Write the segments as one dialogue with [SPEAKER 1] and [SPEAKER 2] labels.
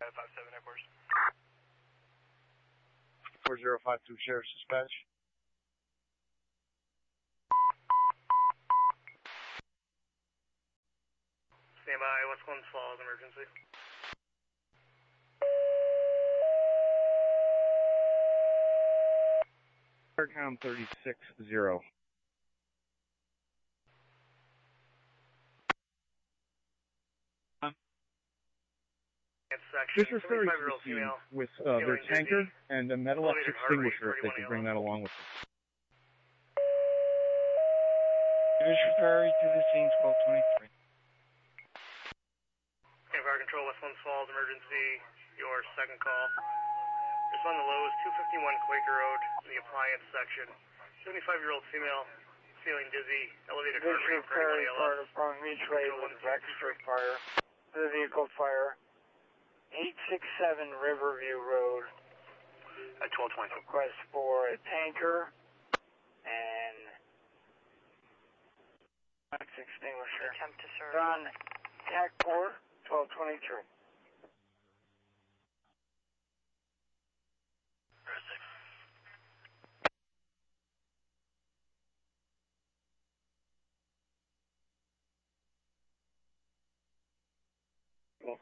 [SPEAKER 1] 57 headquarters.
[SPEAKER 2] 4052 Sheriff's Dispatch.
[SPEAKER 1] Stand by, West Glens Falls, emergency.
[SPEAKER 2] Aircom 36-0. Fisher Ferry with their tanker and a metal extinguisher, if they could bring that along with them.
[SPEAKER 3] Fisher Ferry to the scene, 1223.
[SPEAKER 1] Fire Control, West Glens Falls, emergency, your second call. Respond to Lowe's, 251 Quaker Road, the appliance section. 75-year-old female, feeling dizzy, elevated heart rate, vertical ALS.
[SPEAKER 3] From mutually with extra fire. The vehicle fire. 867 Riverview Road.
[SPEAKER 1] At 1220.
[SPEAKER 3] Request for a tanker and extinguisher.
[SPEAKER 4] Attempt to serve.
[SPEAKER 3] On TAC 4, 1223.
[SPEAKER 1] Cool.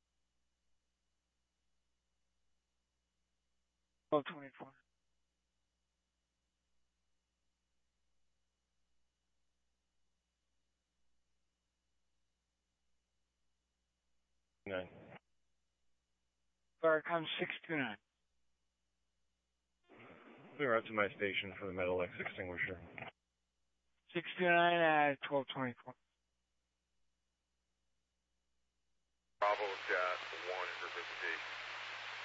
[SPEAKER 3] 1224.
[SPEAKER 2] Nine.
[SPEAKER 3] Firecom 629.
[SPEAKER 2] We're out to my station for the metal extinguisher.
[SPEAKER 3] 629 at 1224.
[SPEAKER 5] Bravo's got 1 for 50.